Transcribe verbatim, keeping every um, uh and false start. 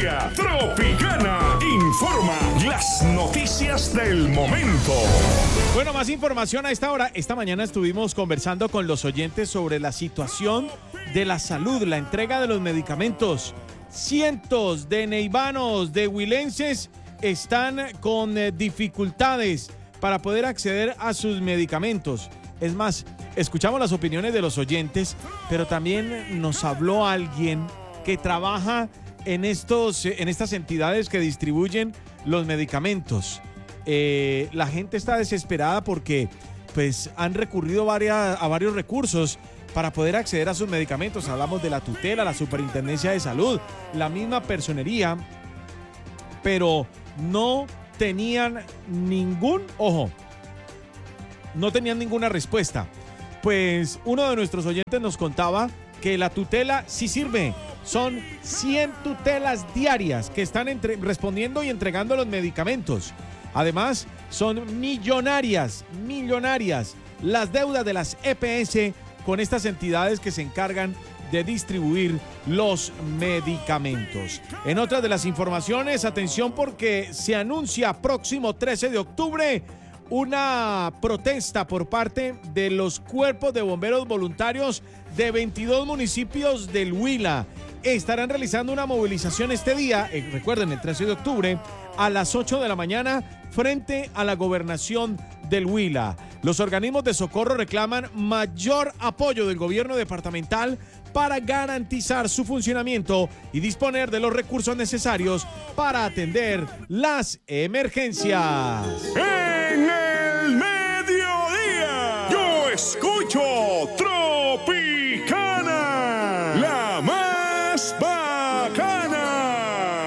mediodía, Tropicana informa las noticias del momento. Bueno, más información a esta hora. Esta mañana estuvimos conversando con los oyentes sobre la situación de la salud, la entrega de los medicamentos. Cientos de neivanos, de huilenses están con eh, dificultades para poder acceder a sus medicamentos. Es más, escuchamos las opiniones de los oyentes, pero también nos habló alguien que trabaja en, estos, en estas entidades que distribuyen los medicamentos. Eh, la gente está desesperada porque pues, han recurrido varias, a varios recursos para poder acceder a sus medicamentos. Hablamos de la tutela, la superintendencia de salud, la misma personería, pero no tenían ningún, ojo, no tenían ninguna respuesta. Pues uno de nuestros oyentes nos contaba que la tutela sí sirve. Son cien tutelas diarias que están entre, respondiendo y entregando los medicamentos. Además, son millonarias, millonarias las deudas de las E P S con estas entidades que se encargan de distribuir los medicamentos. En otras de las informaciones, atención porque se anuncia próximo trece de octubre una protesta por parte de los cuerpos de bomberos voluntarios de veintidós municipios del Huila. Estarán realizando una movilización este día, eh, recuerden, el trece de octubre, a las ocho de la mañana, frente a la gobernación del Huila. Los organismos de socorro reclaman mayor apoyo del gobierno departamental para garantizar su funcionamiento y disponer de los recursos necesarios para atender las emergencias. En el mediodía, yo escucho Tropicana, la más bacana.